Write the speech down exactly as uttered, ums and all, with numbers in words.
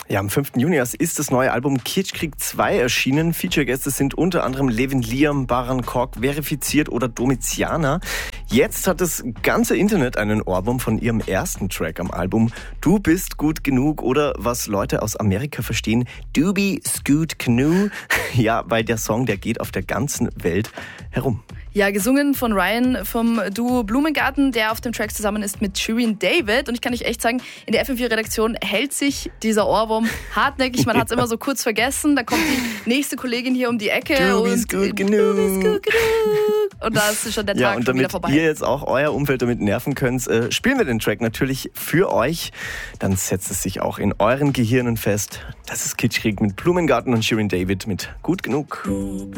Ja, am fünften Juni ist das neue Album Kitschkrieg zwei erschienen. Feature-Gäste sind unter anderem Levin Liam, Baran Kork, Verifiziert oder Domiziana. Jetzt hat das ganze Internet einen Ohrwurm von ihrem ersten Track am Album. Du bist gut genug oder was Leute aus Amerika verstehen, Doobie Scoot Canoe. Ja, weil der Song, der geht auf der ganzen Welt herum. Ja, gesungen von Ryan vom Duo Blumengarten, der auf dem Track zusammen ist mit Shirin David. Und ich kann euch echt sagen, in der F M vier Redaktion hält sich dieser Ohrwurm hartnäckig. Man hat es immer so kurz vergessen. Da kommt die nächste Kollegin hier um die Ecke. Du und bist gut genug. Du bist gut genug. Und da ist schon der Tag ja, und schon wieder damit vorbei. ihr jetzt auch euer Umfeld damit nerven könnt, äh, spielen wir den Track natürlich für euch. Dann setzt es sich auch in euren Gehirnen fest. Das ist Kitschkrieg mit Blumengarten und Shirin David mit Gut genug.